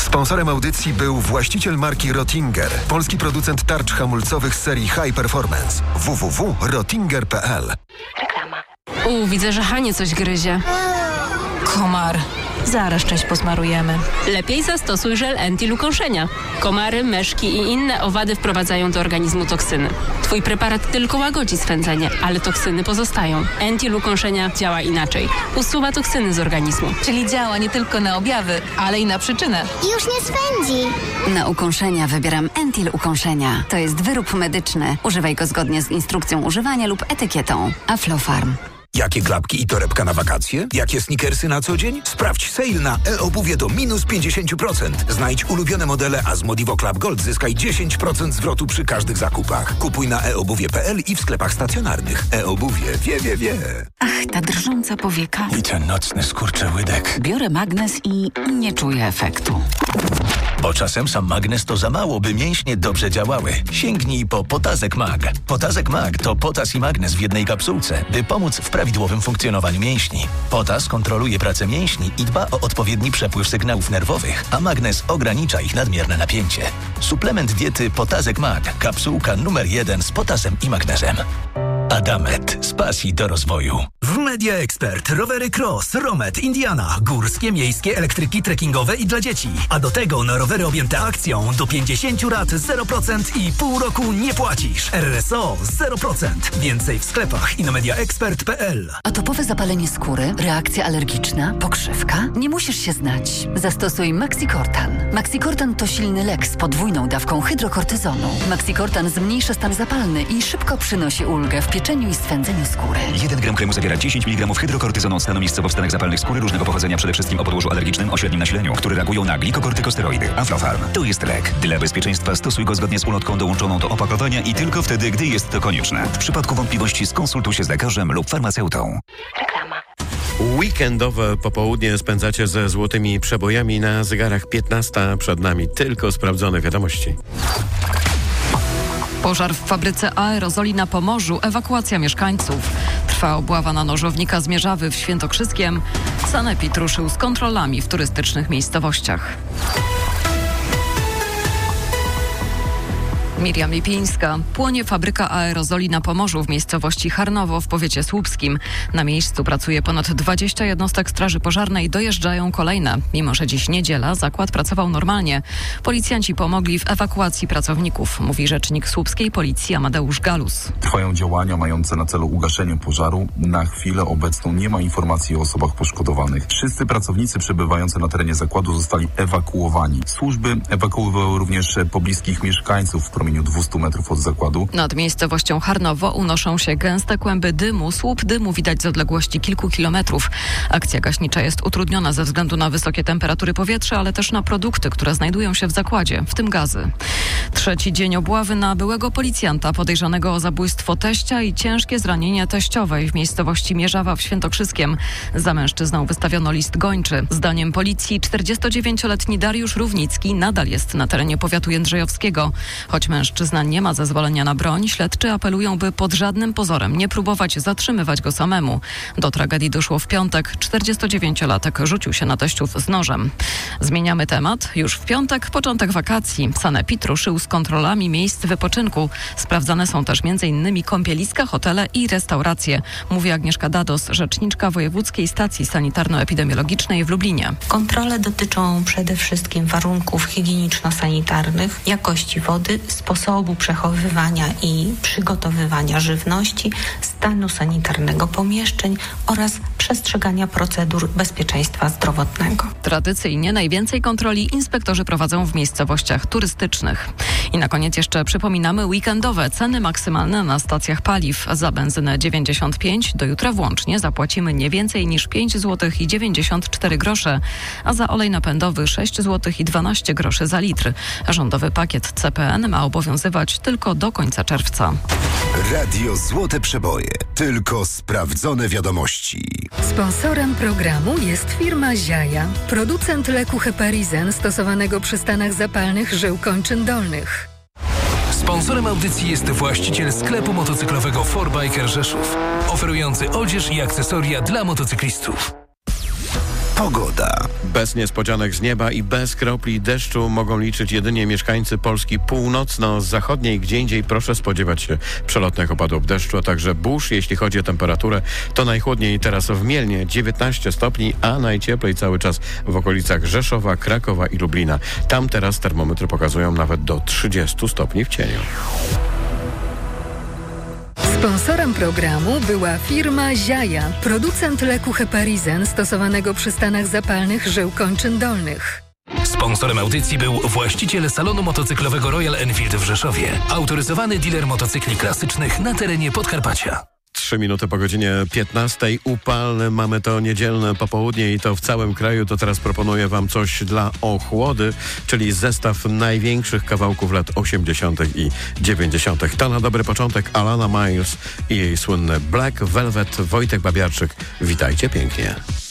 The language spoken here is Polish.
Sponsorem audycji był właściciel marki Rottinger, polski producent tarcz hamulcowych z serii High Performance. www.rottinger.pl. Reklama. Widzę, że Hanie coś gryzie. Komar. Zaraz część posmarujemy. Lepiej zastosuj żel Entil ukąszenia. Komary, myszki i inne owady wprowadzają do organizmu toksyny. Twój preparat tylko łagodzi swędzenie, ale toksyny pozostają. Entil ukąszenia działa inaczej. Usuwa toksyny z organizmu. Czyli działa nie tylko na objawy, ale i na przyczynę. Już nie swędzi. Na ukąszenia wybieram Entil ukąszenia. To jest wyrób medyczny. Używaj go zgodnie z instrukcją używania lub etykietą. Aflofarm. Jakie klapki i torebka na wakacje? Jakie sneakersy na co dzień? Sprawdź sale na e-obuwie do minus 50%. Znajdź ulubione modele, a z Modivo Club Gold zyskaj 10% zwrotu przy każdych zakupach. Kupuj na eobuwie.pl i w sklepach stacjonarnych. E-obuwie. Wie. Ach, ta drżąca powieka. I ten nocny skurczyłydek. Biorę magnes i nie czuję efektu. Bo czasem sam magnes to za mało, by mięśnie dobrze działały. Sięgnij po Potazek Mag. Potazek Mag to potas i magnes w jednej kapsułce, by pomóc w prawidłowym funkcjonowaniu mięśni. Potas kontroluje pracę mięśni i dba o odpowiedni przepływ sygnałów nerwowych, a magnes ogranicza ich nadmierne napięcie. Suplement diety Potazek Mag. Kapsułka numer 1 z potasem i magnezem. Adamet. Z pasji do rozwoju. W Media Expert rowery Cross, Romet, Indiana, górskie, miejskie, elektryki trekkingowe i dla dzieci. A do tego na rowery objęte akcją do 50 lat 0% i pół roku nie płacisz. RSO 0%. Więcej w sklepach i na mediaexpert.pl. Atopowe zapalenie skóry, reakcja alergiczna, pokrzywka? Nie musisz się znać. Zastosuj Maxicortan. Maxicortan to silny lek z podwójną dawką hydrokortyzonu. Maxicortan zmniejsza stan zapalny i szybko przynosi ulgę w pieczeniu i swędzeniu skóry. 1 gram kremu zawiera 10 mg hydrokortyzonu od stanu miejscowo w stanach zapalnych skóry różnego pochodzenia, przede wszystkim o podłożu alergicznym o średnim nasileniu, które reagują na glikokortykosteroidy. Aflofarm. To jest lek. Dla bezpieczeństwa stosuj go zgodnie z ulotką dołączoną do opakowania i tylko wtedy, gdy jest to konieczne. W przypadku wątpliwości skonsultuj się z lekarzem lub farmaceutą. Reklama. Weekendowe popołudnie spędzacie ze złotymi przebojami na zegarach 15. Przed nami tylko sprawdzone wiadomości. Pożar w fabryce aerozoli na Pomorzu, ewakuacja mieszkańców. Trwa obława na nożownika Zmierzawy w Świętokrzyskiem. Sanepid ruszył z kontrolami w turystycznych miejscowościach. Miriam Lipińska. Płonie fabryka aerozoli na Pomorzu w miejscowości Harnowo w powiecie słupskim. Na miejscu pracuje ponad 20 jednostek straży pożarnej, dojeżdżają kolejne. Mimo że dziś niedziela, zakład pracował normalnie. Policjanci pomogli w ewakuacji pracowników, mówi rzecznik słupskiej policji Amadeusz Galus. Trwają działania mające na celu ugaszenie pożaru. Na chwilę obecną nie ma informacji o osobach poszkodowanych. Wszyscy pracownicy przebywający na terenie zakładu zostali ewakuowani. Służby ewakuowały również pobliskich mieszkańców w promieniu 200 metrów od zakładu. Nad miejscowością Harnowo unoszą się gęste kłęby dymu. Słup dymu widać z odległości kilku kilometrów. Akcja gaśnicza jest utrudniona ze względu na wysokie temperatury powietrza, ale też na produkty, które znajdują się w zakładzie, w tym gazy. Trzeci dzień obławy na byłego policjanta podejrzanego o zabójstwo teścia i ciężkie zranienie teściowej w miejscowości Mierzawa w Świętokrzyskiem. Za mężczyzną wystawiono list gończy. Zdaniem policji 49-letni Dariusz Równicki nadal jest na terenie powiatu jędrzejowskiego. Choć mężczyzna nie ma zezwolenia na broń, śledczy apelują, by pod żadnym pozorem nie próbować zatrzymywać go samemu. Do tragedii doszło w piątek. 49-latek rzucił się na teściów z nożem. Zmieniamy temat. Już w piątek początek wakacji. Sanepid ruszył z kontrolami miejsc wypoczynku. Sprawdzane są też m.in. kąpieliska, hotele i restauracje. Mówi Agnieszka Dados, rzeczniczka Wojewódzkiej Stacji Sanitarno-Epidemiologicznej w Lublinie. Kontrole dotyczą przede wszystkim warunków higieniczno-sanitarnych, jakości wody, sposobu przechowywania i przygotowywania żywności, stanu sanitarnego pomieszczeń oraz przestrzegania procedur bezpieczeństwa zdrowotnego. Tradycyjnie najwięcej kontroli inspektorzy prowadzą w miejscowościach turystycznych. I na koniec jeszcze przypominamy weekendowe ceny maksymalne na stacjach paliw. Za benzynę 95 do jutra włącznie zapłacimy nie więcej niż 5 zł i 94 grosze, a za olej napędowy 6 zł i 12 groszy za litr. Rządowy pakiet CPN ma obowiązywać tylko do końca czerwca. Radio Złote Przeboje. Tylko sprawdzone wiadomości. Sponsorem programu jest firma Ziaja, producent leku Heparizen stosowanego przy stanach zapalnych żył kończyn dolnych. Sponsorem audycji jest właściciel sklepu motocyklowego 4Biker Rzeszów, oferujący odzież i akcesoria dla motocyklistów. Pogoda. Bez niespodzianek z nieba i bez kropli deszczu mogą liczyć jedynie mieszkańcy Polski północno-zachodniej. Gdzie indziej proszę spodziewać się przelotnych opadów deszczu, a także burz. Jeśli chodzi o temperaturę, to najchłodniej teraz w Mielnie 19 stopni, a najcieplej cały czas w okolicach Rzeszowa, Krakowa i Lublina. Tam teraz termometry pokazują nawet do 30 stopni w cieniu. Sponsorem programu była firma Ziaja, producent leku Heparizen stosowanego przy stanach zapalnych żył kończyn dolnych. Sponsorem audycji był właściciel salonu motocyklowego Royal Enfield w Rzeszowie. Autoryzowany dealer motocykli klasycznych na terenie Podkarpacia. 3 minuty po godzinie 15. Upalne mamy to niedzielne popołudnie i to w całym kraju. To teraz proponuję wam coś dla ochłody, czyli zestaw największych kawałków lat 80. i 90. To na dobry początek Alana Miles i jej słynne Black Velvet. Wojtek Babiarczyk, witajcie pięknie.